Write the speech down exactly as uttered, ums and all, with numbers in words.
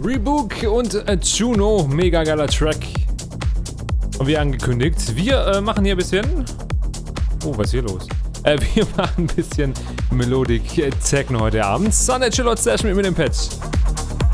Rebook und äh, Juno, mega geiler Track. Und wie angekündigt, wir äh, machen hier ein bisschen... Oh, was ist hier los? Äh, wir machen ein bisschen Melodic Techno heute Abend. Sunday Chillout Session mit dem Patch.